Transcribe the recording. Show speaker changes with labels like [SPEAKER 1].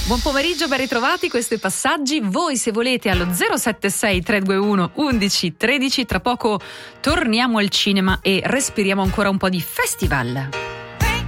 [SPEAKER 1] Buon pomeriggio, ben ritrovati, questo è Passaggi. Voi se volete allo 076 321 11 13. Tra poco torniamo al cinema e respiriamo ancora un po' di festival.